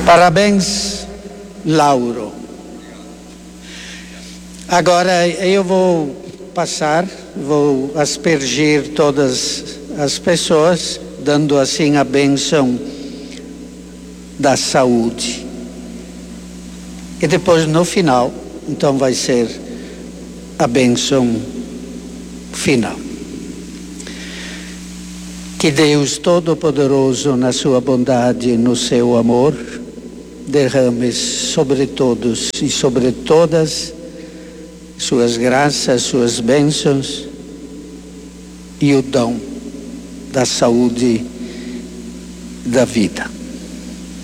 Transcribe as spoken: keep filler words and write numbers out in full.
Parabéns, Lauro. Agora eu vou passar, vou aspergir todas as pessoas, dando assim a bênção da saúde. E depois, no final, então vai ser a bênção final. Que Deus Todo-Poderoso, na sua bondade e no seu amor, derrame sobre todos e sobre todas suas graças, suas bênçãos e o dom da saúde da vida.